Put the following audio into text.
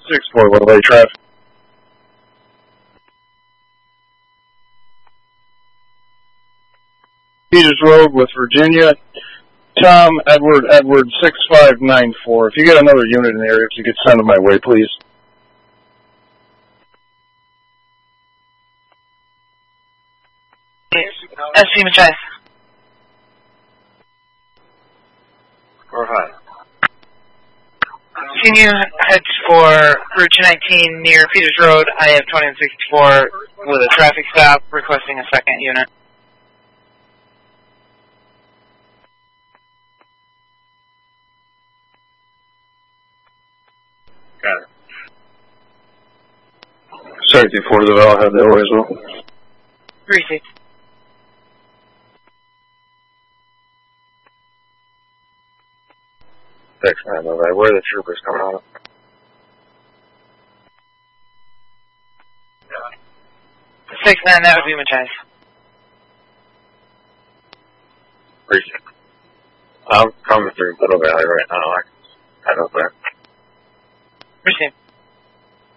6-4, what away traffic. Peters Road with Virginia. Tom, Edward, 6594. If you get another unit in the area, if you could send them my way, please. SC Machias. 4-5. Can you head for Route 219 near Peters Road? I have 2064 with a traffic stop requesting a second unit. Got it. 74 to the I'll have that way as well. 3-6. Thanks, man. Where are the troopers coming on? 6-9, that would be Machias. Appreciate it. I'm coming through Little Valley right now. I know that. Receive.